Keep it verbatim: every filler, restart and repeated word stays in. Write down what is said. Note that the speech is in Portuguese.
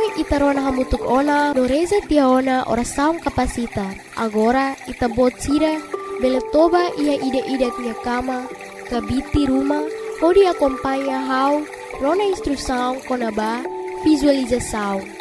itarona hamutuk ona no reza tiaona oração capacita. Agora itabot sira beletoba ia ida-ida tia kama kabiti rumah pode acompanhar how rona instrução konaba visualização.